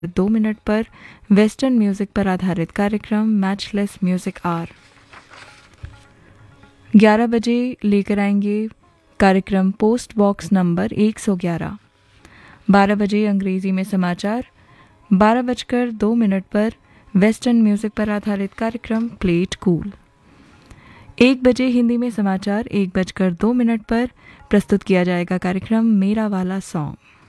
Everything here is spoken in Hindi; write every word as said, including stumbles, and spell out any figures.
दो मिनट पर वेस्टर्न म्यूजिक पर आधारित कार्यक्रम मैचलेस म्यूजिक आर। ग्यारह बजे लेकर आएंगे कार्यक्रम पोस्ट बॉक्स नंबर एक सौ ग्यारह। बारह बजे अंग्रेजी में समाचार। बारह बजकर दो मिनट पर वेस्टर्न म्यूजिक पर आधारित कार्यक्रम प्ले इट कूल। एक बजे हिंदी में समाचार। एक बजकर दो मिनट पर प्रस्तुत किया जाएगा कार्यक्रम मेरा वाला सॉन्ग।